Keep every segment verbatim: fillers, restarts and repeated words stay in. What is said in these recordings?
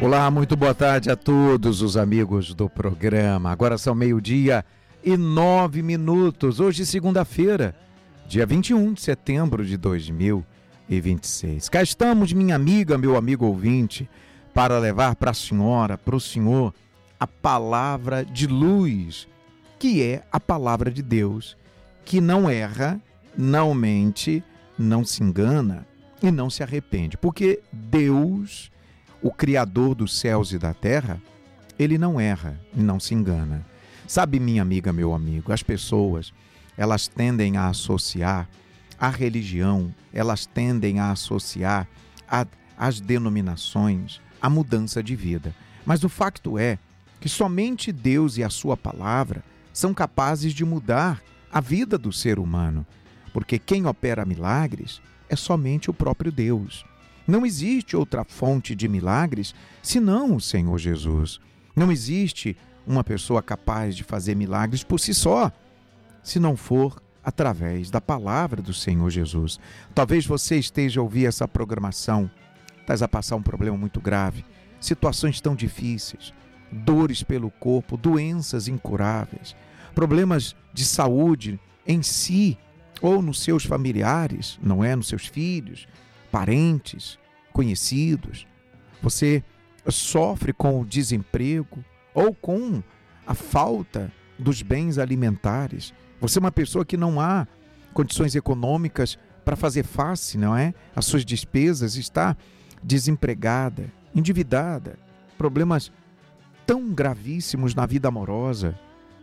Olá, muito boa tarde a todos os amigos do programa. Agora são meio-dia e nove minutos. Hoje, segunda-feira, dia vinte e um de setembro de dois mil e vinte e seis. Cá estamos, minha amiga, meu amigo ouvinte, para levar para a senhora, para o senhor, a palavra de luz, que é a palavra de Deus, que não erra, não mente, não se engana e não se arrepende. Porque Deus, o Criador dos céus e da terra, ele não erra e não se engana. Sabe, minha amiga, meu amigo, as pessoas, elas tendem a associar a religião, elas tendem a associar a, as denominações, a mudança de vida. Mas o facto é que somente Deus e a sua palavra são capazes de mudar a vida do ser humano, porque quem opera milagres é somente o próprio Deus. Não existe outra fonte de milagres senão o Senhor Jesus. Não existe uma pessoa capaz de fazer milagres por si só, se não for através da palavra do Senhor Jesus. Talvez você esteja a ouvir essa programação, estás a passar um problema muito grave, situações tão difíceis, dores pelo corpo, doenças incuráveis, problemas de saúde em si ou nos seus familiares, não é? Nos seus filhos, parentes, conhecidos. Você sofre com o desemprego ou com a falta dos bens alimentares. Você é uma pessoa que não há condições econômicas para fazer face, não é? As suas despesas, está desempregada, endividada, problemas tão gravíssimos na vida amorosa.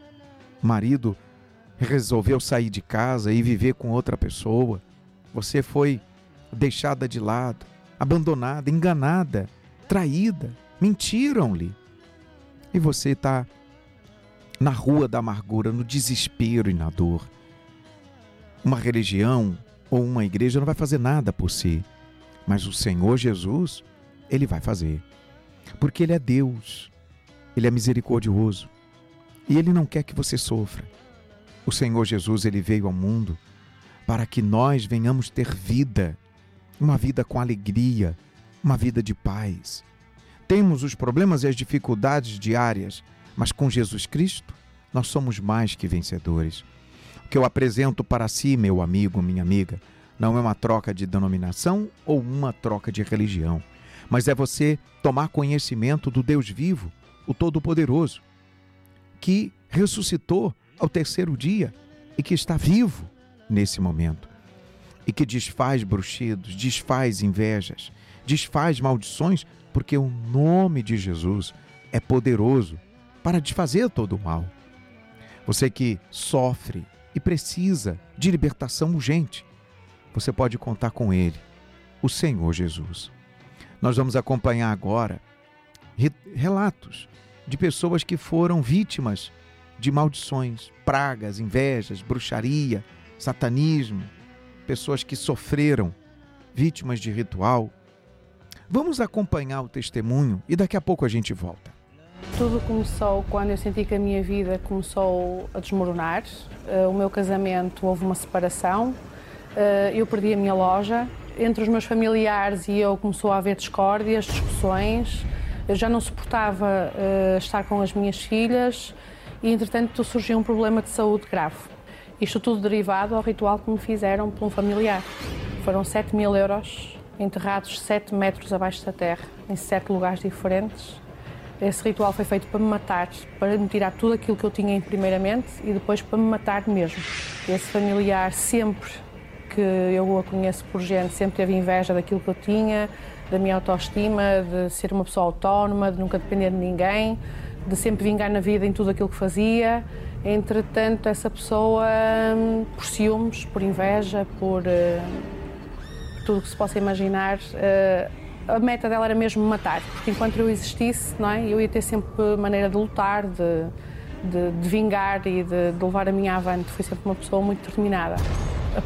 O marido resolveu sair de casa e viver com outra pessoa. Você foi deixada de lado, abandonada, enganada, traída, mentiram-lhe. E você está na rua da amargura, no desespero e na dor. Uma religião ou uma igreja não vai fazer nada por si, mas o Senhor Jesus, Ele vai fazer. Porque Ele é Deus, Ele é misericordioso e Ele não quer que você sofra. O Senhor Jesus, Ele veio ao mundo para que nós venhamos ter vida, uma vida com alegria, uma vida de paz. Temos os problemas e as dificuldades diárias, mas com Jesus Cristo, nós somos mais que vencedores. O que eu apresento para si, meu amigo, minha amiga, não é uma troca de denominação ou uma troca de religião, mas é você tomar conhecimento do Deus vivo, o Todo-Poderoso, que ressuscitou ao terceiro dia e que está vivo nesse momento, e que desfaz bruxidos, desfaz invejas, desfaz maldições, porque o nome de Jesus é poderoso para desfazer todo o mal. Você que sofre e precisa de libertação urgente, você pode contar com Ele, o Senhor Jesus. Nós vamos acompanhar agora relatos de pessoas que foram vítimas de maldições, pragas, invejas, bruxaria, satanismo, pessoas que sofreram, vítimas de ritual. Vamos acompanhar o testemunho e daqui a pouco a gente volta. Tudo começou quando eu senti que a minha vida começou a desmoronar. O meu casamento, houve uma separação, eu perdi a minha loja. Entre os meus familiares e eu começou a haver discórdias, discussões. Eu já não suportava estar com as minhas filhas e, entretanto, surgiu um problema de saúde grave. Isto tudo derivado ao ritual que me fizeram por um familiar. Foram sete mil euros enterrados sete metros abaixo da terra, em sete lugares diferentes. Esse ritual foi feito para me matar, para me tirar tudo aquilo que eu tinha primeiramente e depois para me matar mesmo. Esse familiar, sempre que eu a conheço por gente, sempre teve inveja daquilo que eu tinha, da minha autoestima, de ser uma pessoa autónoma, de nunca depender de ninguém, de sempre vingar na vida em tudo aquilo que fazia. Entretanto, essa pessoa, por ciúmes, por inveja, por uh, tudo o que se possa imaginar, uh, a meta dela era mesmo me matar, porque enquanto eu existisse, não é, eu ia ter sempre maneira de lutar, de, de, de vingar e de, de levar a minha avante. Fui sempre uma pessoa muito determinada.